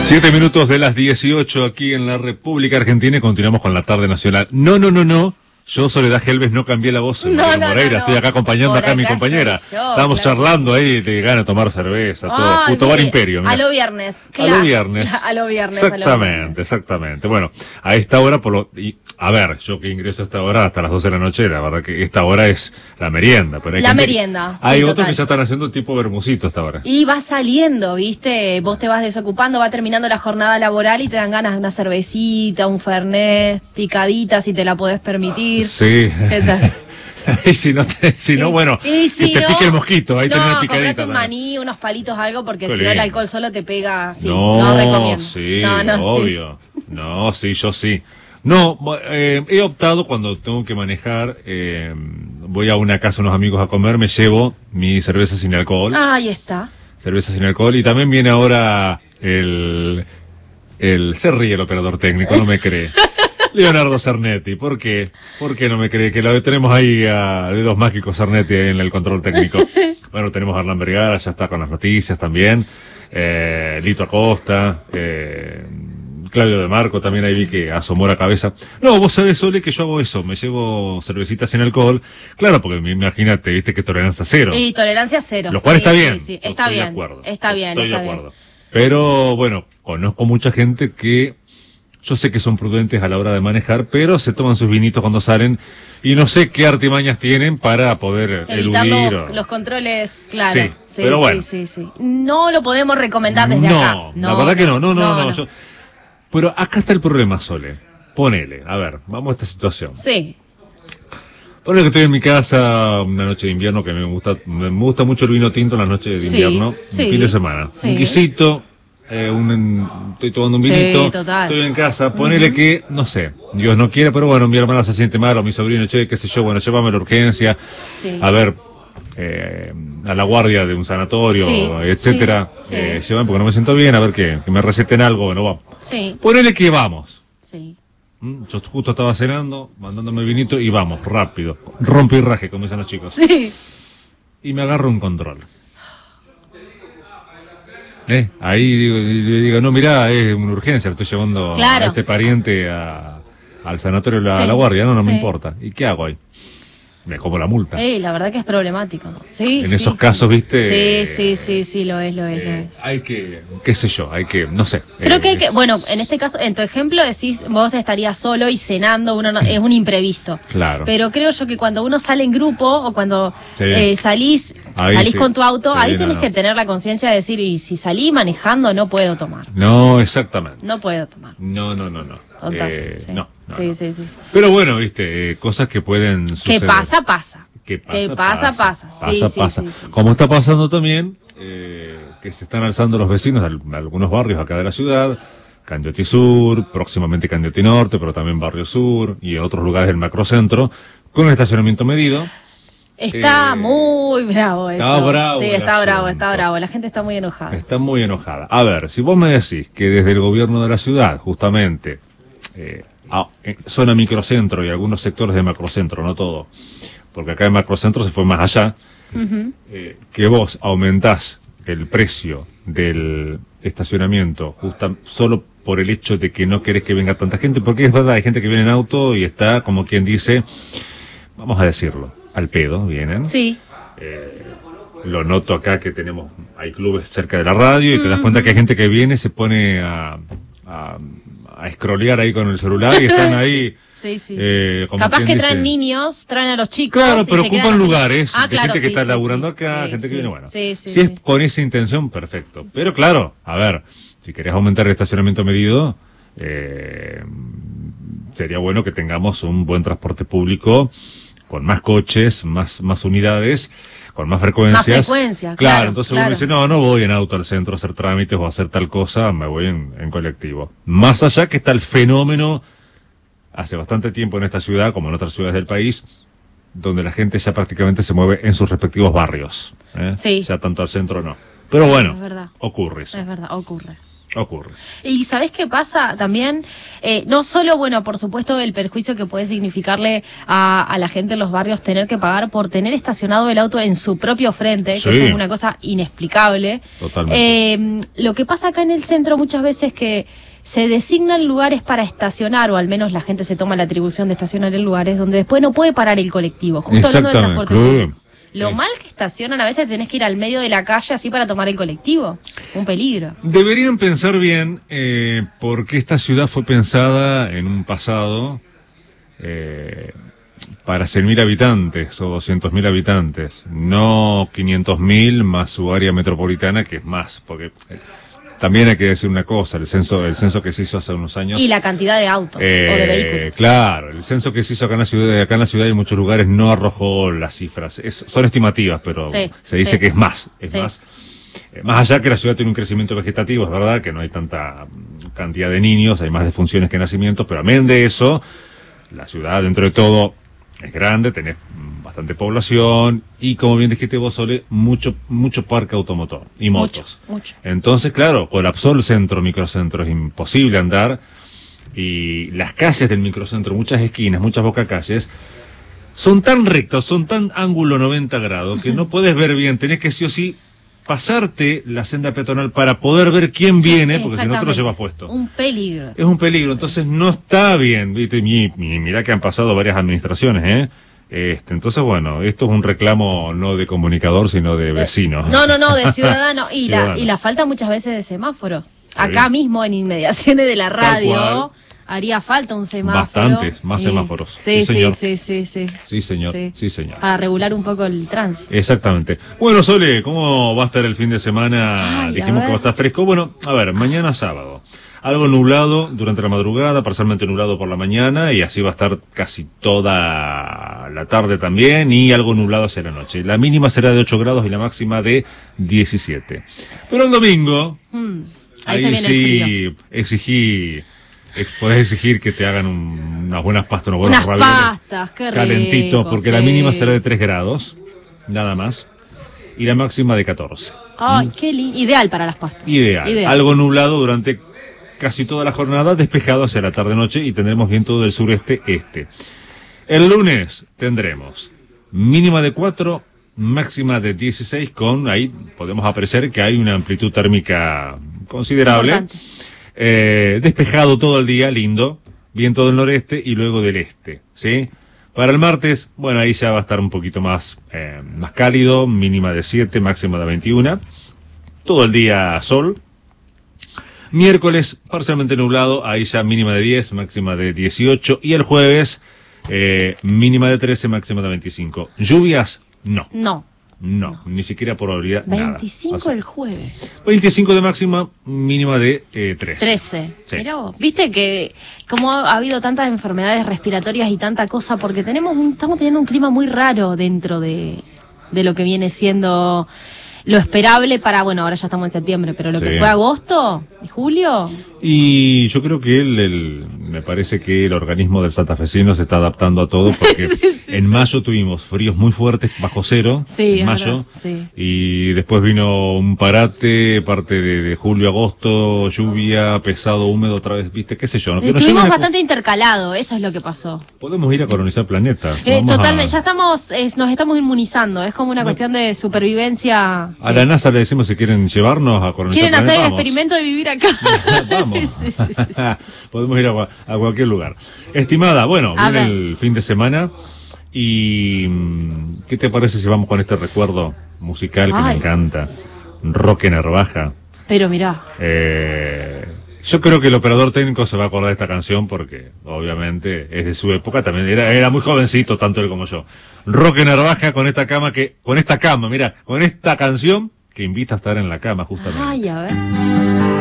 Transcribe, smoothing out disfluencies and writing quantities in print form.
7 minutos de las 18 aquí en la República Argentina y continuamos con la tarde nacional. No. Yo, Soledad Gelbes, no cambié la voz. Moreira, estoy acá acompañando acá a mi compañera. Estábamos charlando ahí de ganas de tomar cerveza, todo. Puto Bar Imperio. A lo viernes. Claro. A lo viernes. A lo viernes. Exactamente. Bueno, a esta hora, a ver, yo que ingreso a esta hora hasta las 12 de la noche, la verdad que esta hora es la merienda. Pero hay otros que ya están haciendo tipo bermucito hasta ahora. Y va saliendo, ¿viste? Vos te vas desocupando, va terminando la jornada laboral y te dan ganas de una cervecita, un fernet, picadita, si te la podés permitir. Sí. ¿Qué tal? Y si no, bueno, que te pique el mosquito, ahí tenés una picadita. Comprate un maní, unos palitos, algo, porque si no el alcohol solo te pega. Sí, no recomiendo. Sí, obvio. Sí. No, sí, yo sí. No, he optado cuando tengo que manejar, voy a una casa, unos amigos a comer, me llevo mi cerveza sin alcohol. Ah, ahí está. Cerveza sin alcohol, y también viene ahora se ríe el operador técnico, no me cree. Leonardo Cernetti, ¿por qué? ¿Por qué no me cree? Que lo tenemos ahí a Dedos Mágicos Cernetti en el control técnico. Bueno, tenemos a Hernán Vergara, ya está con las noticias también. Lito Acosta, Claudio De Marco, también ahí vi que asomó la cabeza. No, vos sabés, Sole, que yo hago eso, me llevo cervecitas sin alcohol. Claro, porque imagínate, viste que tolerancia cero. Y tolerancia cero. Lo cual está bien. Sí, está bien. Estoy de acuerdo. Pero bueno, conozco mucha gente que yo sé que son prudentes a la hora de manejar, pero se toman sus vinitos cuando salen y no sé qué artimañas tienen para poder evitar eludir. Los controles, claro. Sí, pero bueno. Sí. No lo podemos recomendar desde acá. No, la verdad que no. Pero acá está el problema, Sole. Ponele, a ver, vamos a esta situación. Sí. Ponele que estoy en mi casa una noche de invierno, que me gusta mucho el vino tinto en las noches de invierno, un fin de semana. Sí. Un guisito. Estoy tomando un vinito, estoy en casa, ponele que, no sé, Dios no quiera, pero bueno, mi hermana se siente mal, o mi sobrino, qué sé yo, bueno, llévame a la urgencia, a ver, a la guardia de un sanatorio, etcétera, llévame porque no me siento bien, a ver que me receten algo, bueno, vamos. Ponele que vamos. Yo justo estaba cenando, mandándome el vinito y vamos, rápido, rompe y raje, como dicen los chicos. Y me agarro un control. Ahí digo, no, mirá, es una urgencia, estoy llevando a este pariente al sanatorio de la guardia, no me importa. ¿Y qué hago ahí? Me como la multa. La verdad que es problemático. En esos casos, ¿viste? Sí, lo es. Hay que, qué sé yo, no sé. Creo que hay que, bueno, en este caso, en tu ejemplo decís, vos estarías solo y cenando, es un imprevisto. Claro. Pero creo yo que cuando uno sale en grupo o cuando salís con tu auto, ahí tenés que tener la conciencia de decir, y si salí manejando no puedo tomar. No, exactamente. No puedo tomar. No. No. Sí. Pero bueno, viste, cosas que pueden suceder. Que pasa. Pasa. Sí. Como está pasando también, que se están alzando los vecinos de algunos barrios acá de la ciudad, Candioti Sur, próximamente Candioti Norte, pero también Barrio Sur y otros lugares del macrocentro, con el estacionamiento medido. Está muy bravo eso. Está bravo. Sí, está bravo. La gente está muy enojada. Está muy enojada. A ver, si vos me decís que desde el gobierno de la ciudad, justamente, zona microcentro y algunos sectores de macrocentro, no todo, porque acá en macrocentro se fue más allá, que vos aumentás el precio del estacionamiento solo por el hecho de que no querés que venga tanta gente, porque es verdad, hay gente que viene en auto y está, como quien dice, vamos a decirlo, al pedo, vienen. Sí. Lo noto acá que hay clubes cerca de la radio y te das cuenta que hay gente que viene y se pone a scrollear ahí con el celular y están ahí. Sí. Como capaz que traen dice, niños, traen a los chicos. Claro, pero ocupan lugares. Hay gente que está laburando acá, sí, gente que viene, bueno. Si es con esa intención, perfecto. Pero claro, a ver, si querés aumentar el estacionamiento medido, sería bueno que tengamos un buen transporte público con más coches, más unidades, con más frecuencias. Más frecuencia, claro. Entonces uno dice, no voy en auto al centro a hacer trámites o a hacer tal cosa, me voy en colectivo. Más allá que está el fenómeno, hace bastante tiempo en esta ciudad, como en otras ciudades del país, donde la gente ya prácticamente se mueve en sus respectivos barrios. Ya tanto al centro no. Pero bueno, es verdad. ocurre eso. Es verdad, ocurre. Ocurre. Y ¿sabés qué pasa también? No solo, bueno, por supuesto, el perjuicio que puede significarle a la gente en los barrios tener que pagar por tener estacionado el auto en su propio frente, que Sí. eso es una cosa inexplicable. Totalmente. Lo que pasa acá en el centro muchas veces que se designan lugares para estacionar, o al menos la gente se toma la atribución de estacionar en lugares donde después no puede parar el colectivo, justo hablando del transporte público. Lo mal que estacionan, a veces tenés que ir al medio de la calle así para tomar el colectivo. Un peligro. Deberían pensar bien porque esta ciudad fue pensada en un pasado para 100.000 habitantes o 200.000 habitantes, no 500.000 más su área metropolitana, que es más, porque también hay que decir una cosa, el censo que se hizo hace unos años. Y la cantidad de autos o de vehículos. Claro, el censo que se hizo acá en la ciudad y en muchos lugares no arrojó las cifras. Son estimativas, pero Sí, se dice sí. que es más. Sí. Más allá que la ciudad tiene un crecimiento vegetativo, es verdad que no hay tanta cantidad de niños, hay más defunciones que nacimientos, pero amén de eso, la ciudad dentro de todo es grande, tenés bastante población y, como bien dijiste vos, Sole, mucho parque automotor y motos. Mucho. Entonces, claro, colapsó el centro, microcentro, es imposible andar y las calles del microcentro, muchas esquinas, muchas bocacalles, son tan rectas, son tan ángulo 90 grados que no puedes ver bien, tenés que sí o sí pasarte la senda peatonal para poder ver quién viene, porque si no te lo llevas puesto. Un peligro. Es un peligro, entonces no está bien, ¿viste? Mirá que han pasado varias administraciones, ¿eh? Entonces, bueno, esto es un reclamo no de comunicador, sino de vecino. No, de ciudadano. Y Ciudadano. la falta muchas veces de semáforos. Acá mismo, en inmediaciones de la Tal radio, cual. haría falta un semáforo. Bastantes, más semáforos. Sí, Sí, señor. sí. Sí, señor, sí, señor. Para regular un poco el tránsito. Exactamente. Bueno, Sole, ¿cómo va a estar el fin de semana? Ay, Dijimos a que va a ver. estar fresco. Bueno, a ver, mañana sábado. Algo nublado durante la madrugada, parcialmente nublado por la mañana, y así va a estar casi toda la tarde también, y algo nublado hacia la noche. La mínima será de 8 grados y la máxima de 17. Pero el domingo, Ahí se viene el frío. podés exigir que te hagan unas buenas pastas, unos buenos Unas ravioles pastas, qué rico. calentitos, porque la sí. mínima será de 3 grados, nada más, y la máxima de 14. Ay, qué lindo. Ideal para las pastas. Ideal. Algo nublado durante casi toda la jornada, despejado hacia la tarde-noche, y tendremos viento del sureste-este. El lunes tendremos mínima de 4, máxima de 16, ahí podemos apreciar que hay una amplitud térmica considerable. Importante. Despejado todo el día, lindo, viento del noreste y luego del este, ¿sí? Para el martes, bueno, ahí ya va a estar un poquito más cálido, mínima de 7, máxima de 21. Todo el día sol. Miércoles, parcialmente nublado, ahí ya mínima de 10, máxima de 18. Y el jueves, mínima de 13, máxima de 25. Lluvias, no. No, ni siquiera probabilidad, 25 nada. el jueves. 25 de máxima, mínima de 13. 13. Sí. Mirá vos. Viste que como ha habido tantas enfermedades respiratorias y tanta cosa, porque estamos teniendo un clima muy raro dentro de lo que viene siendo lo esperable para, bueno, ahora ya estamos en septiembre, pero lo Sí. que fue agosto y julio. Y yo creo que me parece que el organismo del santafesino se está adaptando a todo, porque en mayo tuvimos fríos muy fuertes, bajo cero, Sí, en mayo, verdad, sí. y después vino un parate, parte de julio, agosto, lluvia, pesado, húmedo otra vez, viste, qué sé yo. ¿no? Que nos Estuvimos lleven a bastante intercalados, eso es lo que pasó. Podemos ir a colonizar planetas. Vamos Totalmente, ya nos estamos inmunizando, es como una cuestión de supervivencia. A la NASA le decimos si quieren llevarnos a colonizar ¿Quieren hacer el planetas, vamos. experimento de vivir acá? Vamos. Sí. Podemos ir a cualquier lugar. Estimada, bueno, A viene ver. el fin de semana y ¿qué te parece si vamos con este recuerdo musical que me Ay. encanta? Roque Narvaja. Pero mirá, Yo creo que el operador técnico se va a acordar de esta canción porque obviamente es de su época, también era muy jovencito, tanto él como yo. Roque Narvaja con esta canción que invita a estar en la cama justamente. ay, a ver.